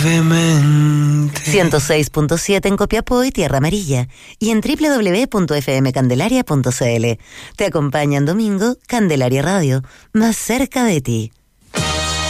suavemente. 106.7 en Copiapó y Tierra Amarilla. Y en www.fmcandelaria.cl. Te acompaña en domingo Candelaria Radio, más cerca de ti.